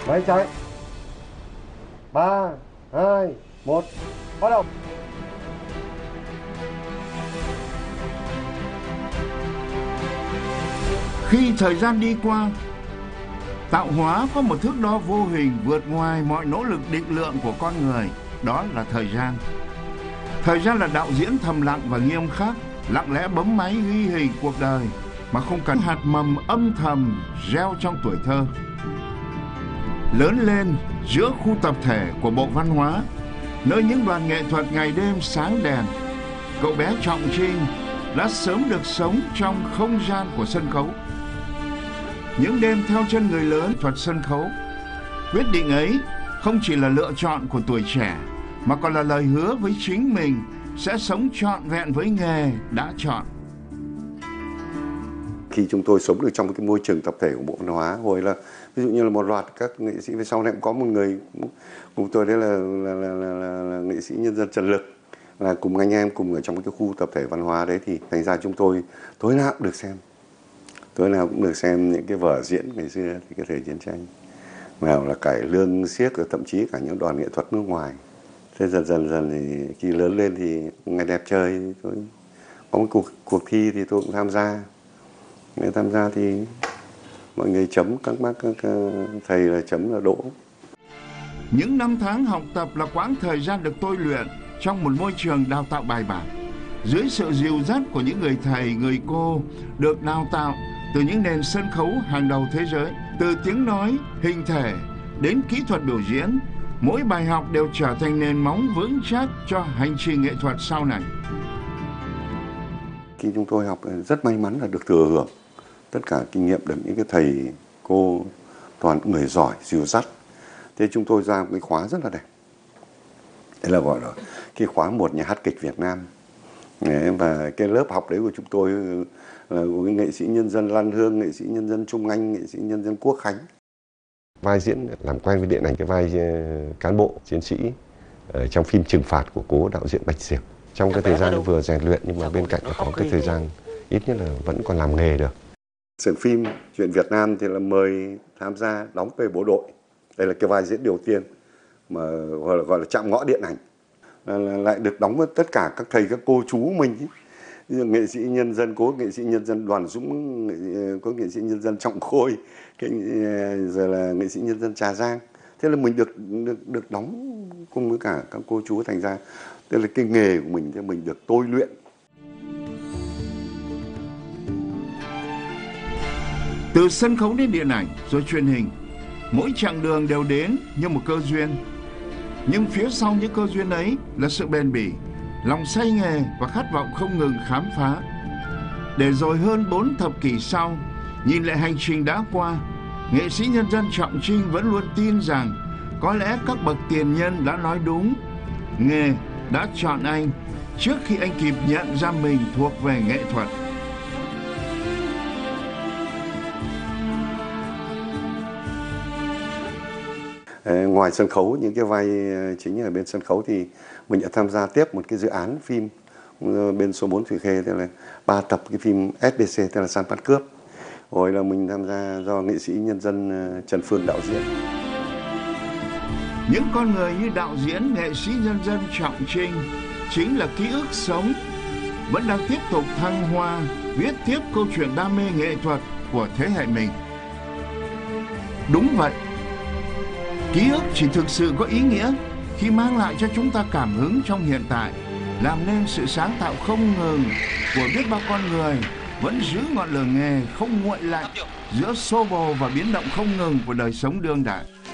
Máy chạy. 3, 2, 1, bắt đầu. Khi thời gian đi qua, tạo hóa có một thước đo vô hình vượt ngoài mọi nỗ lực định lượng của con người, đó là thời gian. Thời gian là đạo diễn thầm lặng và nghiêm khắc, lặng lẽ bấm máy ghi hình cuộc đời mà không cần hạt mầm âm thầm gieo trong tuổi thơ. Lớn lên giữa khu tập thể của Bộ Văn hóa, nơi những đoàn nghệ thuật ngày đêm sáng đèn, cậu bé Trọng Trinh đã sớm được sống trong không gian của sân khấu. Những đêm theo chân người lớn thuật sân khấu. Quyết định ấy không chỉ là lựa chọn của tuổi trẻ, mà còn là lời hứa với chính mình sẽ sống trọn vẹn với nghề đã chọn. Khi chúng tôi sống được trong cái môi trường tập thể của Bộ Văn hóa, rồi là ví dụ như là một loạt các nghệ sĩ, về sau này cũng có một người cùng tôi, đấy là nghệ sĩ nhân dân Trần Lực, là cùng anh em cùng ở trong cái khu tập thể văn hóa đấy, thì thành ra chúng tôi tối nào cũng được xem những cái vở diễn ngày xưa thì cái thời chiến tranh, nào là cải lương xiếc, rồi thậm chí cả những đoàn nghệ thuật nước ngoài. Thế dần thì khi lớn lên thì Ngày Đẹp Trời tôi có một cuộc thi thì tôi cũng tham gia. Nếu tham gia thì mọi người chấm, các thầy là chấm là đỗ. Những năm tháng học tập là quãng thời gian được tôi luyện trong một môi trường đào tạo bài bản, dưới sự dìu dắt của những người thầy, người cô được đào tạo từ những nền sân khấu hàng đầu thế giới. Từ tiếng nói, hình thể đến kỹ thuật biểu diễn, mỗi bài học đều trở thành nền móng vững chắc cho hành trình nghệ thuật sau này. Khi chúng tôi học rất may mắn là được thừa hưởng tất cả kinh nghiệm được những cái thầy cô toàn người giỏi dìu dắt. Thế chúng tôi ra một cái khóa rất là đẹp. Đấy là gọi là cái khóa 1 nhà hát kịch Việt Nam. Và cái lớp học đấy của chúng tôi là của cái nghệ sĩ nhân dân Lan Hương, nghệ sĩ nhân dân Trung Anh, nghệ sĩ nhân dân Quốc Khánh. Vai diễn làm quen với điện ảnh, cái vai cán bộ chiến sĩ trong phim Trừng Phạt của cố đạo diễn Bạch Diệp. Trong cái thời gian vừa rèn luyện nhưng mà bên cạnh có cái thời gian ít nhất là vẫn còn làm nghề được. Sưởng phim Chuyện Việt Nam thì là mời tham gia đóng về bộ đội. Đây là cái vai diễn đầu tiên mà gọi là chạm ngõ điện ảnh. Lại được đóng với tất cả các thầy các cô chú mình. Ví dụ nghệ sĩ nhân dân Cố, nghệ sĩ nhân dân Đoàn Dũng, có nghệ sĩ nhân dân Trọng Khôi, rồi là nghệ sĩ nhân dân Trà Giang. Thế là mình được đóng cùng với cả các cô chú, thành ra đây là cái nghề của mình, thì mình được tôi luyện. Từ sân khấu đến điện ảnh rồi truyền hình, mỗi chặng đường đều đến như một cơ duyên. Nhưng phía sau những cơ duyên ấy là sự bền bỉ, lòng say nghề và khát vọng không ngừng khám phá. Để rồi hơn 4 thập kỷ sau, nhìn lại hành trình đã qua, nghệ sĩ nhân dân Trọng Trinh vẫn luôn tin rằng có lẽ các bậc tiền nhân đã nói đúng. Nghề đã chọn anh trước khi anh kịp nhận ra mình thuộc về nghệ thuật. Ngoài sân khấu, những cái vai chính ở bên sân khấu thì mình đã tham gia tiếp một cái dự án phim bên số 4 Thủy Khê, tức là 3 tập cái phim SBC, tức là Săn Bắt Cướp. Rồi là mình tham gia do nghệ sĩ nhân dân Trần Phương đạo diễn. Những con người như đạo diễn, nghệ sĩ nhân dân Trọng Trinh chính là ký ức sống, vẫn đang tiếp tục thăng hoa, viết tiếp câu chuyện đam mê nghệ thuật của thế hệ mình. Đúng vậy, ký ức chỉ thực sự có ý nghĩa khi mang lại cho chúng ta cảm hứng trong hiện tại, làm nên sự sáng tạo không ngừng của biết bao con người, vẫn giữ ngọn lửa nghề không nguội lạnh giữa xô bồ và biến động không ngừng của đời sống đương đại.